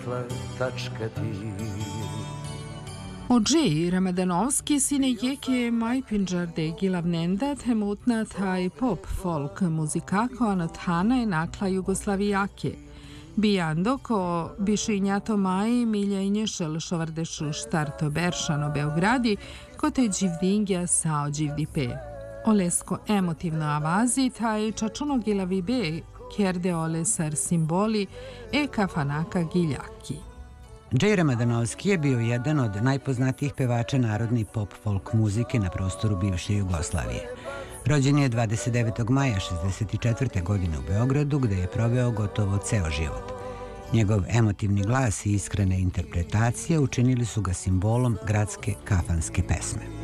išla tačkati. Odžej Ramadanovski sine jeke majpinžarde gilavnenda temutna taj pop folk muzika koanat hana enakla Jugoslavijake. Bijando ko bišinjato maji miljenješel šovardešu štarto Beršano Beogradi kote dživdingja sao dživdipe. Olesko emotivno avazi taj čačuno gilavi be kjerde ole sar simboli e kafanaka giljaki. Džej Ramadanovski je bio jedan od najpoznatijih pevača narodne i pop-folk muzike na prostoru bivše Jugoslavije. Rođen je 29. maja 1964. godine u Beogradu, gde je proveo gotovo ceo život. Njegov emotivni glas i iskrene interpretacije učinili su ga simbolom gradske kafanske pesme.